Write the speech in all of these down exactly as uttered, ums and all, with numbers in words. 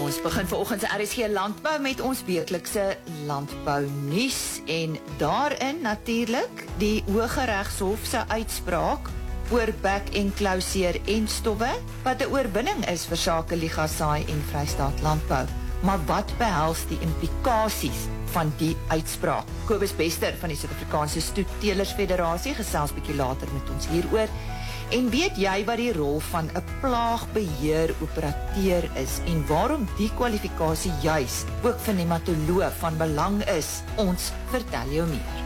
Ons begin vanoggend se R S G Landbou met ons weeklikse landbou nuus en daarin natuurlik die Hooggeregshof se uitspraak oor bek en klouseer en stowwe wat 'n oorwinning is vir sake Liga Saai en Vrystaat Landbou. Maar wat behels die implikasies van die uitspraak? Kobus Bester van die Suid-Afrikaanse Stoetteelers Federasie gesels bietjie later met ons hieroor. En weet jy wat die rol van 'n plaagbeheer-operateur is en waarom die kwalifikasie juis ook vir nematoloog van belang is? Ons vertel jou meer.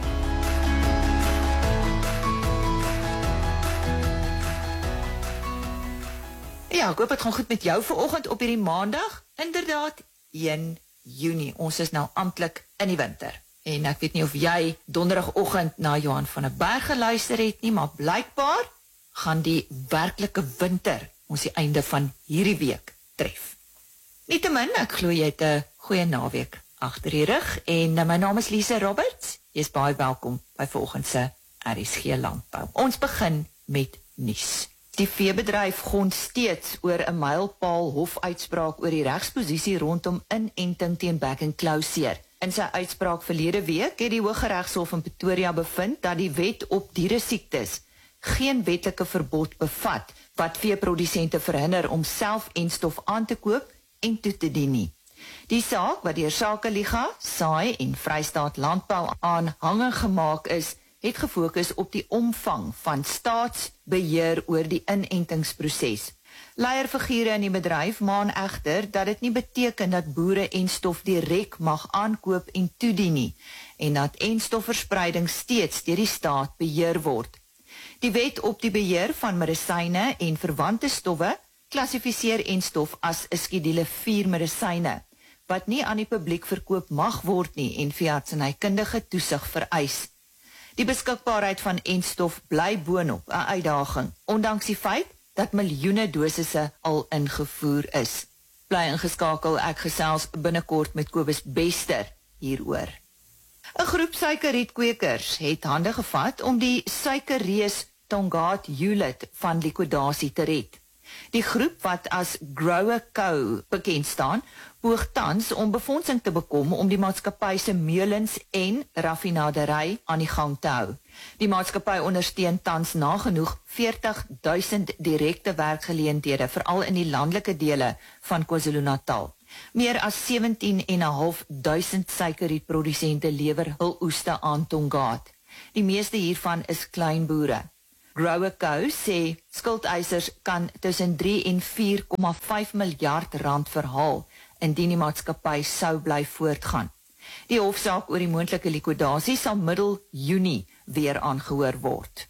Ja, ek hoop het gaan goed met jou vanoggend op hierdie maandag. Inderdaad, een Junie. Ons is nou amptelik in die winter. En ek weet nie of jy donderdagoggend na Johan van der Berg geluister het nie, maar blykbaar gaan die werklike winter ons die einde van hierdie week tref. Nietemin, ek glo jy het 'n goeie naweek agter die rug en my naam is Lise Roberts. Jy is baie welkom by vanoggend se R S G Landbou. Ons begin met nuus. Die veebedryf gons steeds oor 'n mylpaal hofuitspraak oor die regsposisie rondom inenting teen bek en klouseer. In sy uitspraak verlede week het die Hooggeregshof in Pretoria bevind dat die wet op dieresiektes geen wetlike verbod bevat wat veeprodusente verhinder om self enstof aan te koop en toe te dien nie. Die saak wat deur Sake Liga, Saai en Vrystaat Landbou aanhangig gemaak is, het gefokus op die omvang van staatsbeheer oor die inentingsproses. Leierfigure in die bedryf maan egter dat dit nie beteken dat boere enstof direk mag aankoop en toedien nie en dat enstofverspreiding steeds deur die staat beheer word. Die wet op die beheer van medisyne en verwante stowwe klassifiseer enstof as 'n skedule vier medisyne wat nie aan die publiek verkoop mag word nie en veeartsenykundige toesig vereis. Die beskikbaarheid van enstof bly boonop 'n uitdaging, ondanks die feit dat miljoene dosisse al ingevoer is. Bly ingeskakel, ek gesels binnekort met Kobus Bester hieroor. 'n Groep suikerrietkweekers het hande gevat om die suikerreus Tongaat Hewlett van likwidasie te red. Die groep wat as Grow a Co bekend staan, poog tans om befondsing te bekom om die maatskappy se meulens en raffinaderry aan die gang te hou. Die maatskappy ondersteun tans nagenoeg veertig duisend direkte werkgeleenthede, veral in die landelike dele van KwaZulu-Natal. Meer as sewentien en 'n half duisend suikerrietprodusente lewer hul oeste aan Tongaat. Die meeste hiervan is kleinboere. Grow a Co sê skuldeisers kan tussen drie en vier komma vyf miljard rand verhaal indien die maatskappy sou bly voortgaan. Die hofsaak oor die moontlike likwidasie sal middel Junie weer aangehoor word.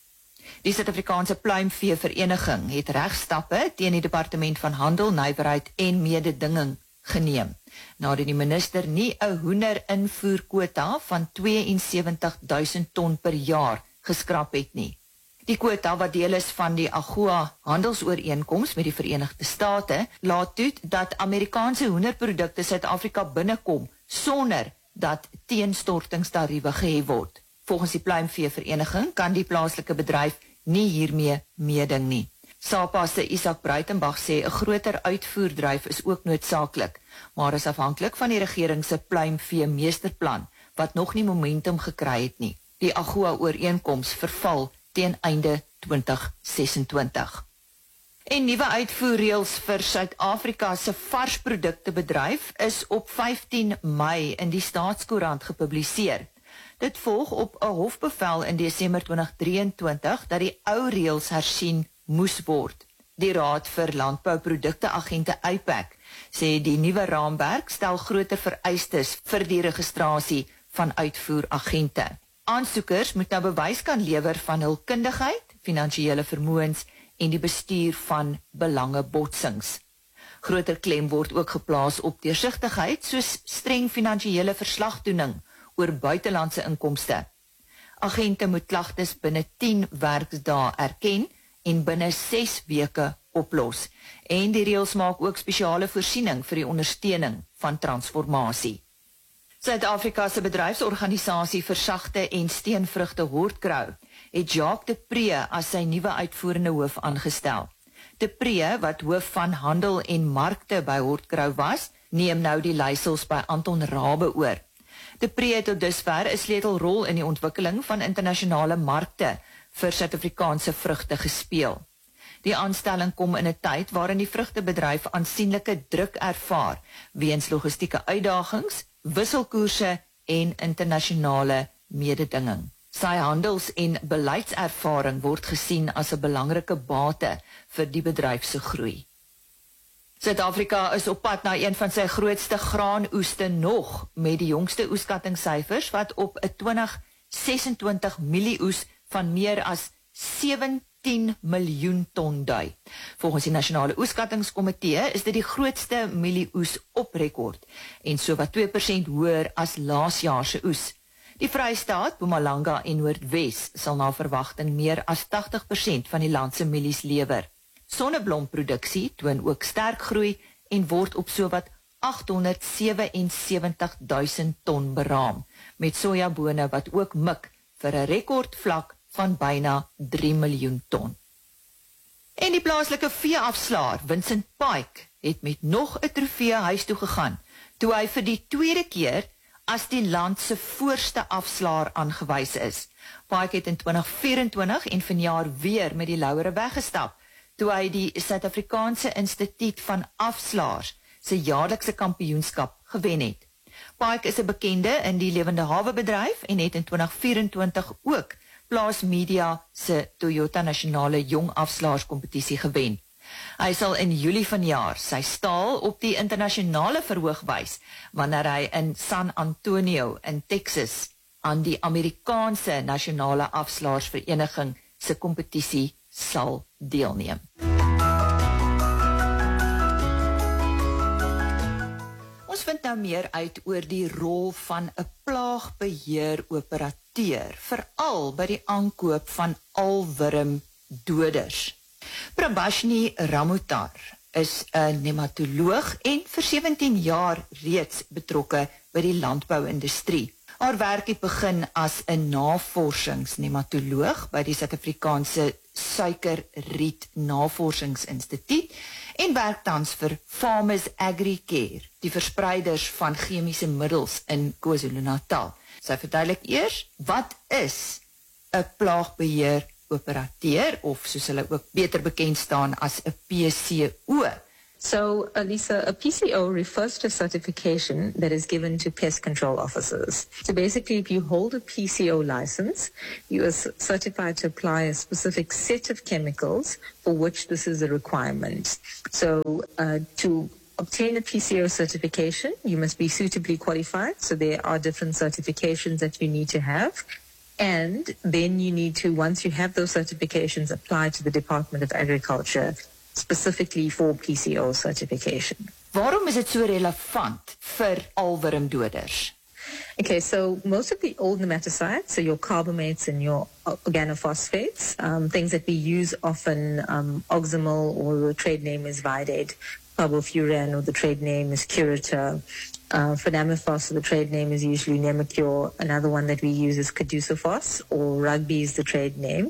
Die Suid-Afrikaanse Pluimvee Vereniging het regstappe teen die Departement van Handel, Nywerheid en Mededinging geneem, nadat die minister nie 'n hoender invoerkwota van twee en sewentig duisend ton per jaar geskraap het nie. Die kwota wat deel is van die AGOA handelsooreenkoms met die Verenigde State, laat toe dat Amerikaanse hoenderprodukte Suid-Afrika binnekom sonder dat teenstortingstariewe gehef word. Volgens die Pluimvee Vereniging kan die plaaslike bedryf nie hiermee meeding nie. SAPA se Isak Breitenbach sê 'n groter uitvoerdryf is ook noodsaaklik, maar is afhanklik van die regering se pluimvee meesterplan wat nog nie momentum gekry het nie. Die AGOA-ooreenkoms verval teen einde twintig sesentwintig. En nuwe uitvoerreëls vir Suid-Afrika se varsproduktebedryf is op vyftien Mei in die Staatskoerant gepubliseer. Dit volg op 'n hofbevel in Desember twintig drieëntwintig dat die ou reëls hersien moes word. Die Raad vir Landbouprodukte-agente I P A C sê die nuwe raamwerk stel groter vereistes vir die registrasie van uitvoeragente. Aansoekers moet nou bewys kan lewer van hul kundigheid, finansiële vermoëns en die bestuur van belangebotsings. Groter klem word ook geplaas op deursigtigheid soos streng finansiële verslagdoening oor buitelandse inkomste. Agente moet klagtes binne tien werksdae erken en binne ses weke oplos. En die reëls maak ook spesiale voorsiening vir die ondersteuning van transformasie. Suid-Afrika se bedryfsorganisasie vir sagte en steenvrugte Hortgrou het Jacques de Pre as sy nuwe uitvoerende hoof aangestel. De Pre, wat hoof van handel en markte by Hortgrou was, neem nou die leiersels by Anton Rabbe oor. De Pre het tot dusver 'n sleutelrol in die ontwikkeling van internasionale markte vir Suid-Afrikaanse vrugte gespeel. Die aanstelling kom in 'n tyd waarin die vrugtebedryf aansienlike druk ervaar weens logistieke uitdagings, wisselkoerse en internasionale mededinging. Sy handels- en beleidservaring word gesien as 'n belangrike bate vir die bedryf se groei. Suid-Afrika is op pad na een van sy grootste graanoeste nog, met die jongste oeskattingssyfers wat op 'n twintig sesentwintig mielieoes van meer as sewentien miljoen ton dui. Volgens die Nasionale Oeskattingskomitee is dit die grootste mielieoes op rekord en sowat twee persent hoër as laas jaar se oes. Die Vrystaat, Mpumalanga en Noordwes sal na verwagting meer as tagtig persent van die land se mielies lewer. Sonneblomproduksie toon ook sterk groei en word op sowat agthonderdsewensewentigduisend ton beraam, met sojabone wat ook mik vir 'n rekordvlak van byna drie miljoen ton. En die plaaslike veeafslaer, Vincent Pike, het met nog 'n trofee huis toe gegaan, toe hy vir die tweede keer as die land se voorste afslaer aangewys is. Pike het in twintig vyf-en-twintig en vanjaar weer met die laure weggestap, toe hy die Suid-Afrikaanse Instituut van Afslaers se jaarlikse kampioenskap gewen het. Pike is 'n bekende in die lewende hawe bedryf en het in twintig vyf-en-twintig ook Plaas Media se Toyota Nasionale Jong Afslaers kompetisie gewen. Hy sal in Julie vanjaar sy staal op die internasionale verhoog wys wanneer hy in San Antonio in Texas aan die Amerikaanse Nasionale Afslaersvereniging se kompetisie sal deelneem. Ons vind nou meer uit oor die rol van 'n plaagbeheer-operateur, veral by die aankoop van alwurmdoders. Prabashini Ramutar is 'n nematoloog en vir sewentien jaar reeds betrokke by die landbouindustrie. Haar werk het begin as 'n navorsingsnematoloog by die Suid-Afrikaanse Suikerriet Navorsingsinstituut en werk tans vir Farmers Agricare, die verspreiders van chemiese middels in KwaZulu-Natal. Sy verduidelik eers, wat is 'n plaagbeheer-operateur, of soos hulle ook beter bekend staan as 'n P C O. So, Alisa, a P C O refers to a certification that is given to pest control officers. So basically, if you hold a P C O license, you are certified to apply a specific set of chemicals for which this is a requirement. So uh, to obtain a P C O certification, you must be suitably qualified. So there are different certifications that you need to have. And then you need to, once you have those certifications, apply to the Department of Agriculture specifically for P C O certification. Waarom is dit so relevant vir alwurmdoders? Okay, so most of the old nematicides, so your carbamates and your organophosphates, um, things that we use often, um, Oximal, or the trade name is Vidate, carbofuran, or the trade name is Curator, uh, Phonamifos, the trade name is usually Nemacure. Another one that we use is Caducifos, or Rugby is the trade name.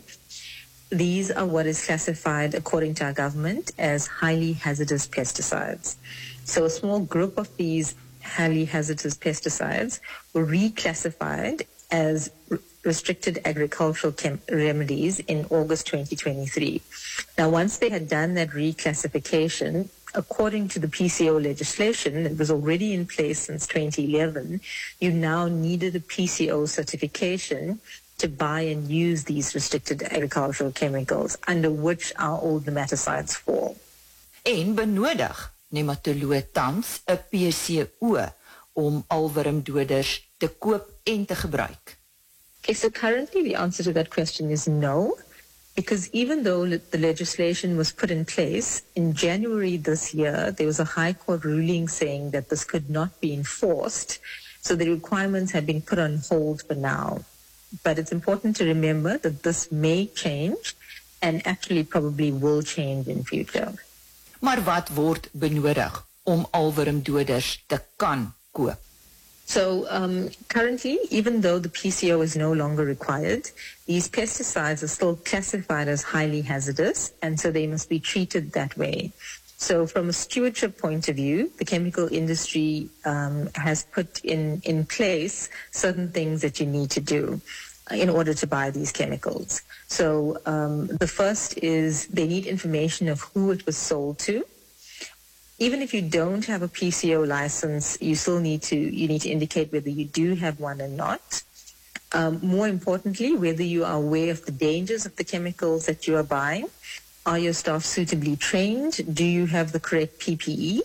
These are what is classified, according to our government, as highly hazardous pesticides. So a small group of these highly hazardous pesticides were reclassified as r- restricted agricultural chem- remedies in August twenty twenty-three. Now, once they had done that reclassification, according to the P C O legislation, it was already in place since twenty eleven, you now needed a P C O certification to buy and use these restricted agricultural chemicals, under which our old nematicides fall. En benodig nematoloog tans 'n P C O om alwurmdoders te koop en te gebruik? Okay, so currently the answer to that question is no, because even though le- the legislation was put in place, in January this year, there was a High Court ruling saying that this could not be enforced, so the requirements have been put on hold for now. But it's important to remember that this may change and actually probably will change in future. Maar wat word benodig om alwurmdoders te kan koop? So um, currently, even though the P C O is no longer required, these pesticides are still classified as highly hazardous, and so they must be treated that way. So from a stewardship point of view, the chemical industry um, has put in, in place certain things that you need to do in order to buy these chemicals. So um, the first is they need information of who it was sold to. Even if you don't have a P C O license, you still need to you need to indicate whether you do have one or not. Um, more importantly, whether you are aware of the dangers of the chemicals that you are buying. Are your staff suitably trained? Do you have the correct P P E?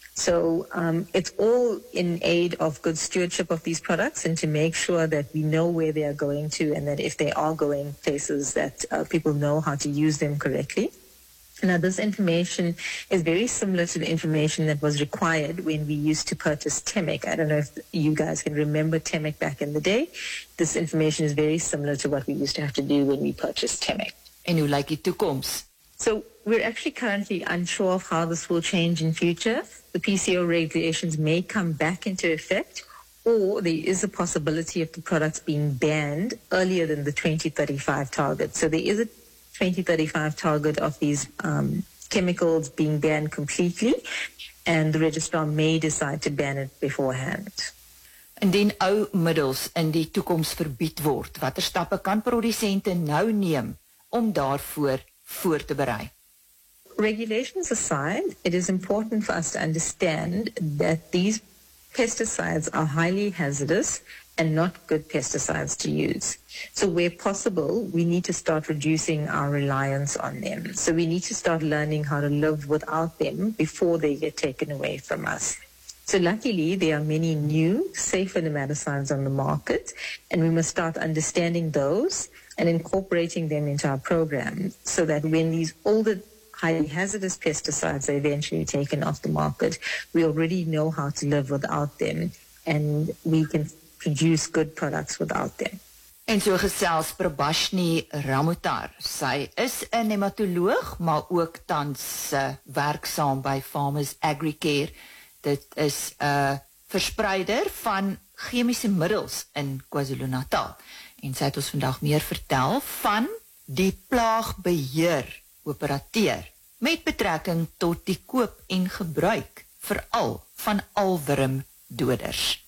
So um, it's all in aid of good stewardship of these products and to make sure that we know where they are going to and that if they are going places that uh, people know how to use them correctly. Now, this information is very similar to the information that was required when we used to purchase Temic. I don't know if you guys can remember Temic back in the day. This information is very similar to what we used to have to do when we purchased Temic. En hoe lyk die toekoms? So we're actually currently unsure of how this will change in future. The P C O regulations may come back into effect, or there is a possibility of the products being banned earlier than the twenty thirty-five target. So there is a twenty thirty-five target of these um, chemicals being banned completely, and the registrar may decide to ban it beforehand. Indien ou middels in die toekoms verbied word, watter stappe kan produsente nou neem om daarvoor voor te berei? Regulations aside, it is important for us to understand that these pesticides are highly hazardous and not good pesticides to use. So where possible, we need to start reducing our reliance on them. So we need to start learning how to live without them before they get taken away from us. So luckily, there are many new, safer nematicides on the market, and we must start understanding those and incorporating them into our program so that when these older, highly hazardous pesticides are eventually taken off the market, we already know how to live without them, and we can produce good products without them. En so gesels Prabashni Ramutar. Sy is 'n nematoloog, maar ook tans uh, werksaam by Farmers Agricare. Dit is 'n uh, verspreider van chemiese middels in KwaZulu-Natal. En sy het ons vandag meer vertel van die plaagbeheer operateur met betrekking tot die koop en gebruik veral van alwurmdoders.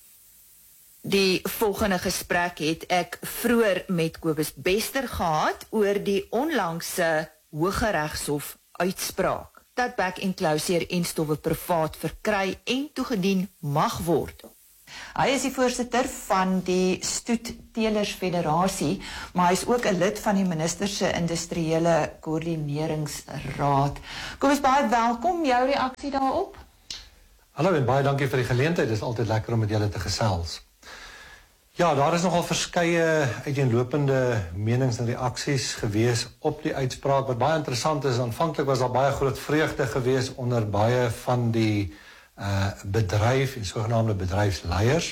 Die volgende gesprek het ek vroeër met Kobus Bester gehad oor die onlangse Hooggeregshof uitspraak dat back enclosure en stowwe privaat verkry en toegedien mag word. Hy is die voorsitter van die Stoettelers Federasie, maar hy is ook 'n lid van die minister se industriële koördineringsraad. Kobus, baie welkom, jou reaksie daarop? Hallo en baie dankie vir die geleentheid. Dit is altyd lekker om met julle te gesels. Ja, daar is nogal verskeie uiteenlopende menings en reaksies gewees op die uitspraak. Wat baie interessant is, aanvanklik was daar baie groot vreugde gewees onder baie van die uh, bedryf en sogenaamde bedryfsleiers.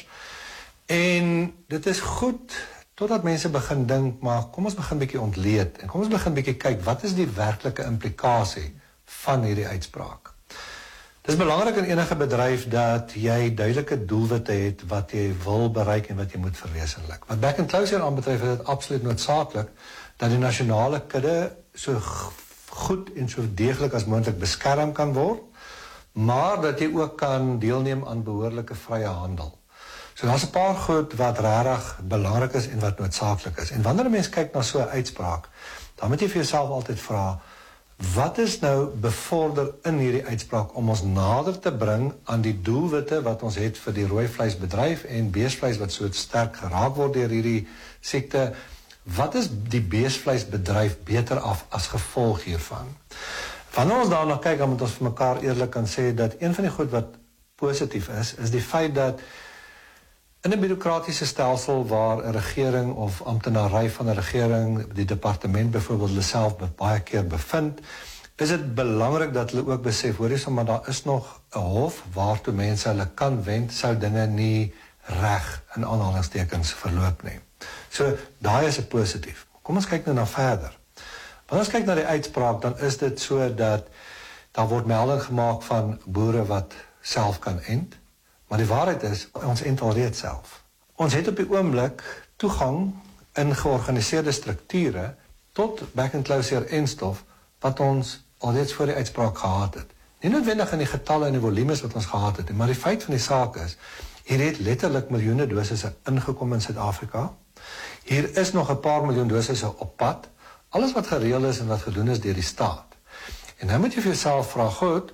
En dit is goed totdat mense begin dink, maar kom ons begin bietjie ontleed en kom ons begin bietjie kyk wat is die werklike implikasie van hierdie uitspraak. Dit is belangrik in enige bedryf dat jy duidelike doelwitte het wat jy wil bereik en wat jy moet verwesenlik. Wat back enclosure aanbetref is dit absoluut noodsaaklik dat die nasionale kudde so goed en so deeglik as moontlik beskerm kan word, maar dat jy ook kan deelneem aan behoorlike vrye handel. So daar's 'n paar goed wat regtig belangrik is en wat noodsaaklik is. En wanneer 'n mens kyk na so 'n uitspraak, dan moet jy vir jouself altyd vra, wat is nou bevorder in hierdie uitspraak om ons nader te bring aan die doelwitte wat ons het vir die rooi vleisbedryf en beesvleis wat so sterk geraak word deur hierdie siekte? Wat is die beesvleisbedryf beter af as gevolg hiervan? Wanneer ons daarna kyk, dan moet ons vir mekaar eerlik kan sê dat een van die goed wat positief is, is die feit dat in 'n bureaukratiese stelsel waar 'n regering of amptenary van 'n regering, die departement byvoorbeeld hulle self baie keer bevind, is dit belangrik dat hulle ook besef, hoor jy, maar daar is nog 'n hof waartoe mense hulle kan wend sou dinge nie reg in aanhalingstekens verloop nie. So daai is 'n positief. Kom ons kyk nou na verder. Wanneer ons kyk na die uitspraak, dan is dit so dat daar word melding gemaak van boere wat self kan ent. Maar die waarheid is, ons ent alreeds self. Ons het op die oomblik toegang in georganiseerde strukture tot back-and-closure enstof wat ons alreeds voor die uitspraak gehad het. Nie noodwendig in die getalle en die volumes wat ons gehad het, maar die feit van die saak is, hier het letterlik miljoene dosisse ingekom in Suid-Afrika. Hier is nog 'n paar miljoen dosisse op pad. Alles wat gereël is en wat gedoen is deur die staat. En nou moet jy vir jouself vra, goed,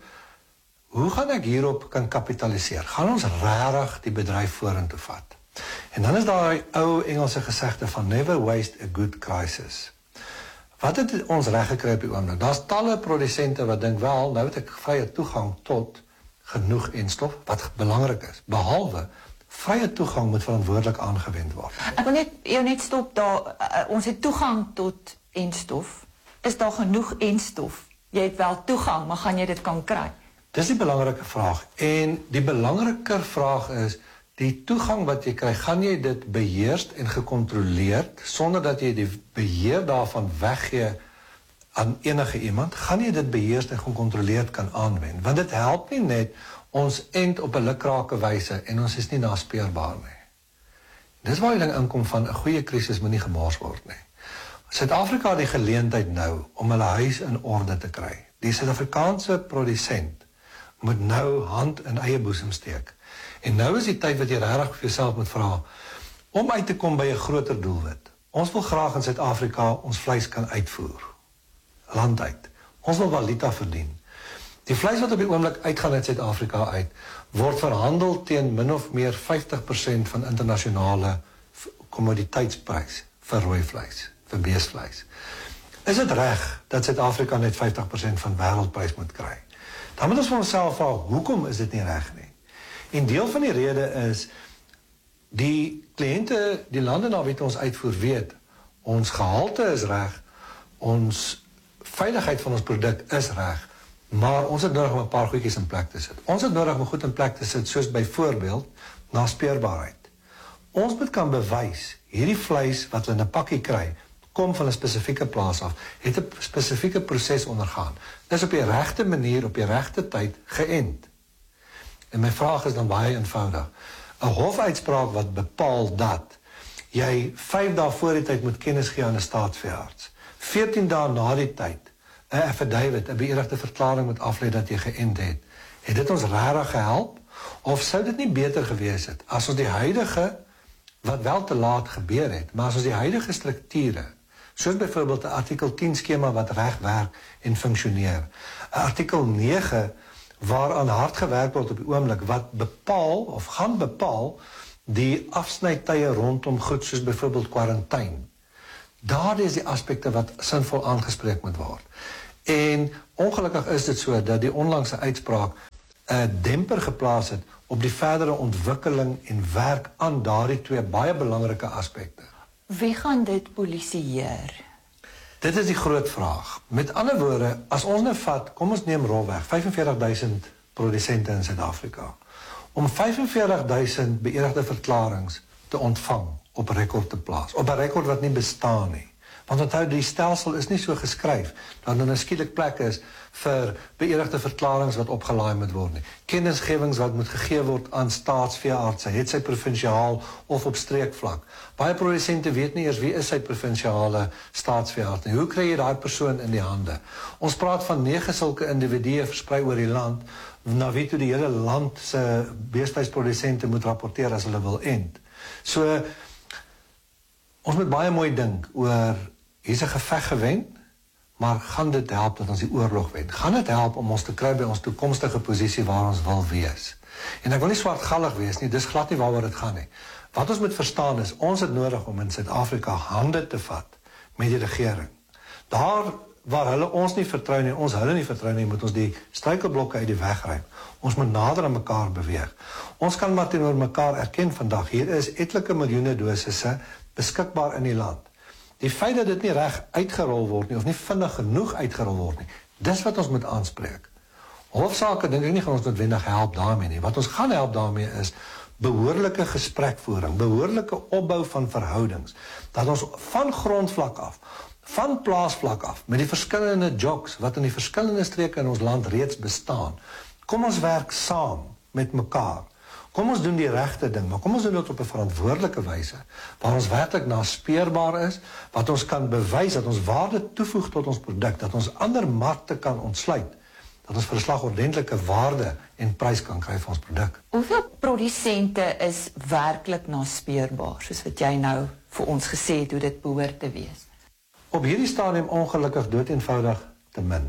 hoe gaan ek hierop kan kapitaliseer? Gaan ons regtig die bedryf vorentoe vat? En dan is daar 'n ou Engelse gesegde van never waste a good crisis. Wat het ons reg gekry op die oomblik? Daar's talle produsente wat dink, wel, nou het ek vrye toegang tot genoeg enstof, wat belangrik is. Behalwe, vrye toegang moet verantwoordelik aangewend word. Ek wil net jou net stop daar. Uh, ons het toegang tot enstof. Is daar genoeg enstof? Jy het wel toegang, maar gaan jy dit kan kry? Dis die belangrike vraag. En die belangriker vraag is, die toegang wat jy kry, gaan jy dit beheers en gecontroleerd, sonder dat jy die beheer daarvan weggee aan enige iemand, gaan jy dit beheers en gecontroleerd kan aanwend. Want dit help nie net ons ent op 'n lukrake wyse en ons is nie naspeurbaar nie. Dis waar die ding inkom van 'n goeie krisis moet nie gemors word nie. Suid-Afrika het die geleentheid nou om hulle huis in orde te kry. Die Suid-Afrikaanse produsent moet nou hand in eie boesem steek. En nou is die tyd wat jy regtig vir jouself moet vra om uit te kom by 'n groter doelwit. Ons wil graag in Suid-Afrika ons vleis kan uitvoer. Land uit. Ons wil valuta verdien. Die vleis wat op die oomblik uitgaan uit Suid-Afrika uit, word verhandel teen min of meer vyftig persent van internasionale kommoditeitsprys vir rooi vleis, vir beesvleis. Is dit reg dat Suid-Afrika net vyftig persent van wêreldprys moet kry? Dan moet ons vir onsself vra, hoekom is dit nie reg nie? En deel van die rede is, die kliënte, die lande na wie ons uitvoer weet, ons gehalte is reg, ons veiligheid van ons produk is reg, maar ons het nodig om 'n paar goedjies in plek te sit. Ons het nodig om goed in plek te sit, soos byvoorbeeld naspeurbaarheid. Ons moet kan bewys, hierdie vleis wat hulle in 'n pakkie kry, kom van 'n spesifieke plaas af, het 'n spesifieke proses ondergaan. Dis op die regte manier, op die regte tyd geënt. En my vraag is dan baie eenvoudig. 'n Hofuitspraak wat bepaal dat jy vyf dae voor die tyd moet kennis gee aan 'n staatsveearts. veertien dae na die tyd, 'n affidavit, 'n beëdigde verklaring moet aflê dat jy geënt het. Het dit ons regtig gehelp? Of sou dit nie beter gewees het as ons die huidige, wat wel te laat gebeur het, maar as ons die huidige strukture, soos byvoorbeeld 'n artikel tien skema wat reg werk en funksioneer, 'n artikel nege waaraan hard gewerk word op die oomblik, wat bepaal, of gaan bepaal, die afsnytye rondom goed, soos byvoorbeeld kwarantyne. Daar is die aspekte wat sinvol aangespreek moet word. En ongelukkig is dit so, dat die onlangse uitspraak 'n demper geplaas het op die verdere ontwikkeling en werk aan daardie twee baie belangrike aspekte. Wie gaan dit polisieer? Dit is die groot vraag. Met ander woorde, as ons nou vat, kom ons neem rolweg, vyf en veertig duisend produsente in Suid-Afrika, om vyf en veertig duisend beëdigde verklaringe te ontvang, op rekord te plaas, op 'n rekord wat nie bestaan nie. Want onthou, die stelsel is nie so geskryf, dat er 'n skielik plek is vir beëdigde verklaringe wat opgelaai moet word nie. Kennisgewings wat moet gegee word aan staatsveeartse, het sy provinsiaal of op streekvlak. Baie produsente weet nie eers wie is sy provinsiale staatsveearts nie. Hoe kry jy daai persoon in die hande? Ons praat van nege sulke individue versprei oor die land, na wie toe die hele land se beesvleisprodusente moet rapporteer as hulle wil ent. So, ons moet baie mooi dink oor, hier's 'n geveg gewen, maar gaan dit help dat ons die oorlog wen? Gaan dit help om ons te kry by ons toekomstige posisie waar ons wil wees? En ek wil nie swartgallig wees nie, dis glad nie waaroor dit gaan nie. Wat ons moet verstaan is, ons het nodig om in Suid-Afrika hande te vat met die regering. Daar waar hulle ons nie vertrou nie, ons hulle nie vertrou nie, moet ons die struikelblokke uit die weg ruim. Ons moet nader aan mekaar beweeg. Ons kan maar teenoor mekaar erken vandag, hier is etlike miljoene dosisse beskikbaar in die land. Die feit dat dit nie reg uitgerol word nie, of nie vinnig genoeg uitgerol word nie, dis wat ons moet aanspreek. Hofsaake dink ek nie gaan ons noodwendig help daarmee nie. Wat ons gaan help daarmee is behoorlike gesprekvoering, behoorlike opbou van verhoudings, dat ons van grondvlak af, van plaasvlak af, met die verskillende jocks wat in die verskillende streke in ons land reeds bestaan, kom ons werk saam met mekaar. Kom ons doen die regte ding, maar kom ons doen dit op 'n verantwoordelike wyse, waar ons werklik naspeurbaar is, wat ons kan bewys dat ons waarde toevoeg tot ons produk, dat ons ander markte kan ontsluit, dat ons vir 'n slag ordentlike waarde en prys kan kry vir ons produk. Hoeveel produsente is werklik naspeurbaar, soos wat jy nou vir ons gesê het hoe dit behoort te wees? Op hierdie stadium ongelukkig dood eenvoudig te min.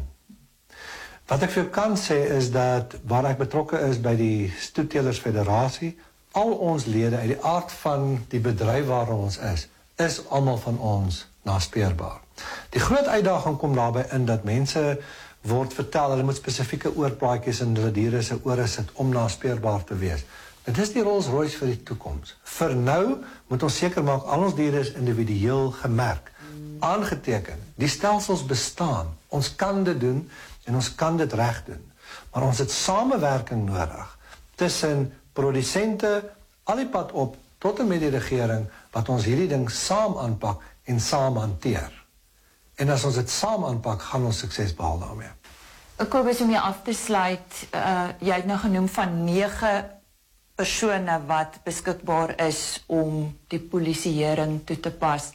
Wat ek vir jou kan sê is dat waar ek betrokke is by die Stoeteelers Federasie, al ons lede uit die aard van die bedryf waarin ons is, is almal van ons naspeurbaar. Die groot uitdaging kom daarbey in dat mense word vertel hulle moet spesifieke oorplaatjies in hulle diere se ore sit om naspeurbaar te wees. Dit is die Rolls-Royce vir die toekoms. Vir nou moet ons seker maak al ons diere is individueel gemerk, aangeteken. Die stelsels bestaan. Ons kan dit doen en ons kan dit reg doen. Maar ons het samewerking nodig tussen produsente al die pad op tot en met die regering wat ons hierdie ding saam aanpak en saam hanteer. En as ons dit saam aanpak, gaan ons sukses behaal daarmee. Kobus, om jy af te sluit, uh, jy het nou genoem van nege persone wat beskikbaar is om die polisieering toe te pas.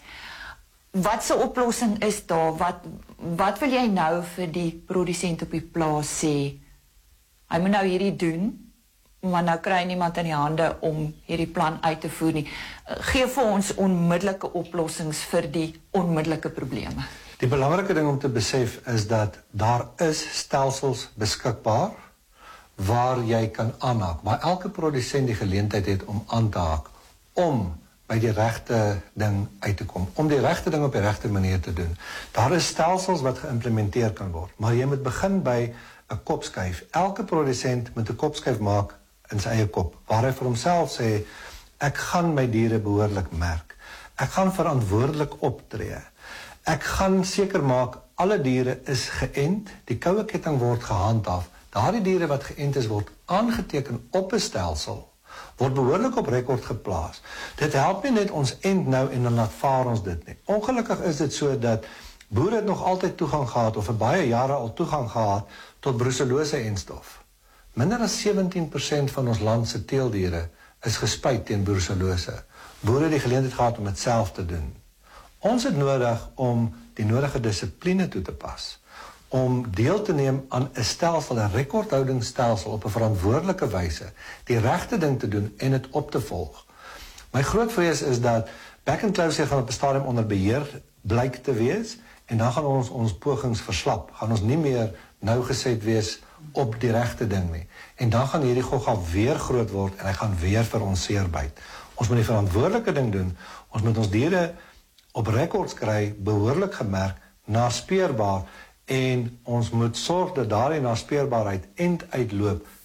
Wat se oplossing is daar? Wat wat wil jy nou vir die produsent op die plaas sê? Hy moet nou hierdie doen, maar nou kry niemand in die hande om hierdie plan uit te voer nie. Gee vir ons onmiddellike oplossings vir die onmiddellike probleme. Die belangrike ding om te besef is dat daar is stelsels beskikbaar waar jy kan aanhaak, waar elke produsent die geleentheid het om aan te haak, om by die regte ding uit te kom, om die regte ding op die regte manier te doen. Daar is stelsels wat geïmplementeer kan word, maar jy moet begin by 'n kopskuif. Elke produsent moet 'n kopskuif maak in sy eie kop, waar hy vir homself sê, ek gaan my diere behoorlik merk. Ek gaan verantwoordelik optree. Ek gaan seker maak alle diere is geënt, die koue ketting word gehandhaaf. Daardie diere wat geënt is word aangeteken op 'n stelsel, word behoorlik op rekord geplaas. Dit help nie net ons end nou en dan laat vaar ons dit nie. Ongelukkig is dit so dat boere het nog altyd toegang gehad of vir baie jare al toegang gehad tot brucellose enstof. Minder as sewentien persent van ons land se teeldiere is gespuit teen brucellose. Boere het die geleentheid gehad om dit self te doen. Ons het nodig om die nodige dissipline toe te pas, om deel te neem aan 'n stelsel, 'n rekordhoudingsstelsel op 'n verantwoordelike wyse, die regte ding te doen en dit op te volg. My groot vrees is dat back and close gaan op 'n stadium onder beheer blyk te wees en dan gaan ons ons pogings verslap, gaan ons nie meer nou geset wees op die regte ding nie. En dan gaan hierdie gogga weer groot word en hy gaan weer vir ons seer byt. Ons moet die verantwoordelike ding doen. Ons moet ons diere op rekords kry, behoorlik gemerk, naspeurbaar, en ons moet sorg dat daardie naspeurbaarheid end uitloop